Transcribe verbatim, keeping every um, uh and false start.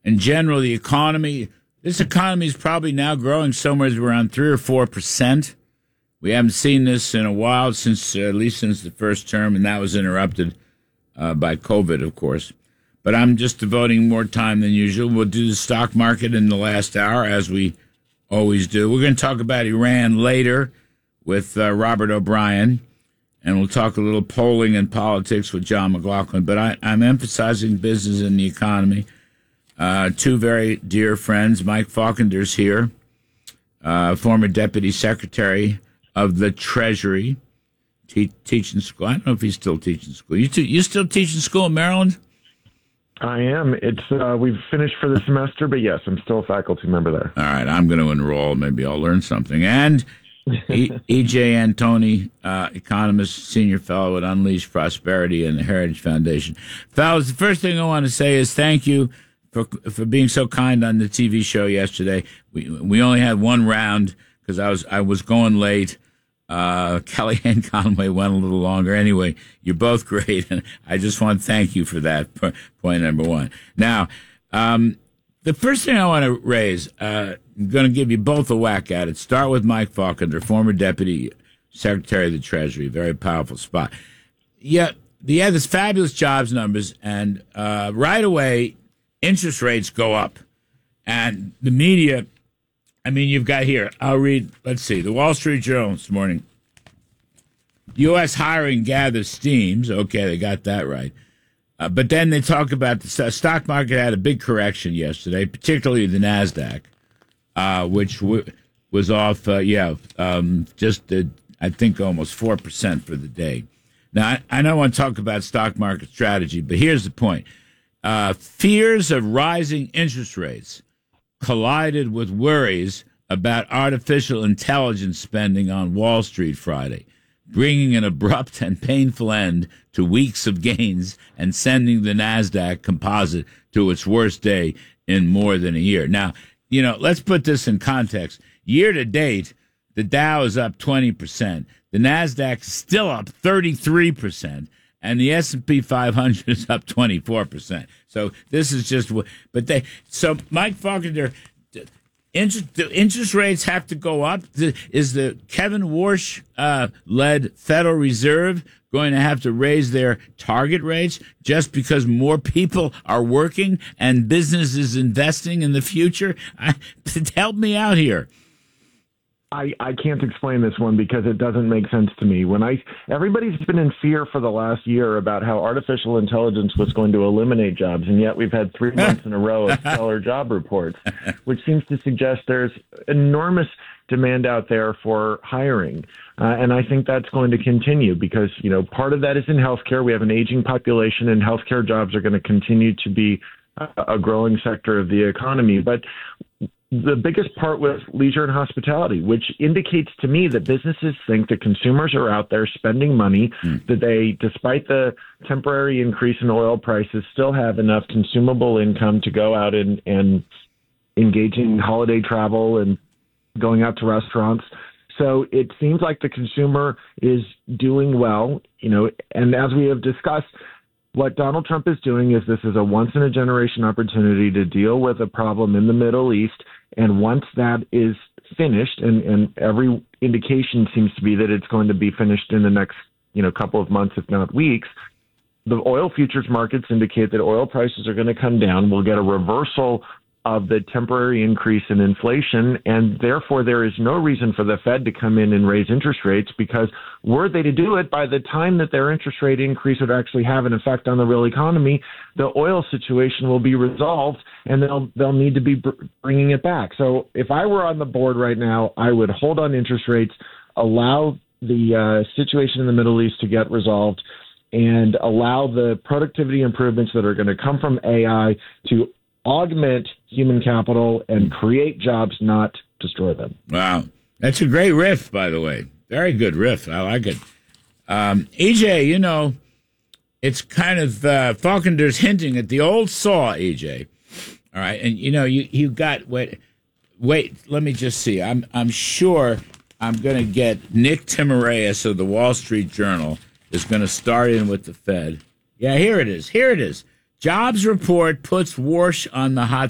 in general, the economy, this economy is probably now growing somewhere around three or four percent. We haven't seen this in a while, since uh, at least since the first term, and that was interrupted uh, by COVID, of course. But I'm just devoting more time than usual. We'll do the stock market in the last hour, as we always do. We're going to talk about Iran later with uh, Robert O'Brien, and we'll talk a little polling and politics with John McLaughlin. But I, I'm emphasizing business and the economy. Uh, two very dear friends, Mike Falkender's here, uh, former Deputy Secretary of the Treasury, te- teaching school. I don't know if he's still teaching school. You, t- you still teaching school in Maryland? I am. It's uh, we've finished for the semester, but yes, I'm still a faculty member there. All right, I'm going to enroll. Maybe I'll learn something. And e- E J Antoni, uh, economist, senior fellow at Unleash Prosperity and the Heritage Foundation. Fellas, the first thing I want to say is thank you for for being so kind on the T V show yesterday. We we only had one round because I was I was going late. Uh, Kellyanne Conway went a little longer. Anyway, you're both great, and I just want to thank you for that. Point number one. Now, um, the first thing I want to raise, uh, I'm going to give you both a whack at it. Start with Mike Falkender, former Deputy Secretary of the Treasury, very powerful spot. Yeah, he had this fabulous jobs numbers, and uh, right away, interest rates go up, and the media. I mean, you've got here, I'll read, let's see, the Wall Street Journal this morning. U S hiring gathers steams. Okay, they got that right. Uh, but then they talk about the st- stock market had a big correction yesterday, particularly the NASDAQ, uh, which w- was off, uh, yeah, um, just, uh, I think, almost four percent for the day. Now, I, I don't want to talk about stock market strategy, but here's the point. Uh, fears of rising interest rates collided with worries about artificial intelligence spending on Wall Street Friday, bringing an abrupt and painful end to weeks of gains and sending the NASDAQ composite to its worst day in more than a year. Now, you know, let's put this in context. Year to date, the Dow is up twenty percent. The NASDAQ is still up thirty-three percent. And the S and P five hundred is up twenty-four percent. So this is just, but they, so Mike Falkender, interest, do interest rates have to go up? Is the Kevin Warsh uh, led Federal Reserve going to have to raise their target rates just because more people are working and businesses investing in the future? I, help me out here. I, I can't explain this one because it doesn't make sense to me. When I everybody's been in fear for the last year about how artificial intelligence was going to eliminate jobs, and yet we've had three months in a row of stellar job reports, which seems to suggest there's enormous demand out there for hiring. Uh, and I think that's going to continue because, you know, part of that is in healthcare. We have an aging population, and healthcare jobs are going to continue to be a, a growing sector of the economy. But the biggest part was leisure and hospitality, which indicates to me that businesses think that consumers are out there spending money, mm. that they, despite the temporary increase in oil prices, still have enough consumable income to go out and, and engage in holiday travel and going out to restaurants. So it seems like the consumer is doing well, you know, and as we have discussed, what Donald Trump is doing is this is a once-in-a-generation opportunity to deal with a problem in the Middle East. And once that is finished, and, and every indication seems to be that it's going to be finished in the next, you know, couple of months, if not weeks, the oil futures markets indicate that oil prices are going to come down. We'll get a reversal of the temporary increase in inflation, and therefore there is no reason for the Fed to come in and raise interest rates, because were they to do it, by the time that their interest rate increase would actually have an effect on the real economy, the oil situation will be resolved, and they'll they'll need to be br- bringing it back. So if I were on the board right now, I would hold on interest rates, allow the uh, situation in the Middle East to get resolved, and allow the productivity improvements that are going to come from A I to augment human capital and create jobs, not destroy them. Wow. That's a great riff, by the way. Very good riff. I like it. Um, E J, you know, it's kind of, uh, Falkender's hinting at the old saw, E J. All right. And, you know, you, you got, wait, wait, let me just see. I'm, I'm sure I'm going to get Nick Timiraeus of the Wall Street Journal is going to start in with the Fed. Yeah, here it is. Here it is. Jobs report puts Warsh on the hot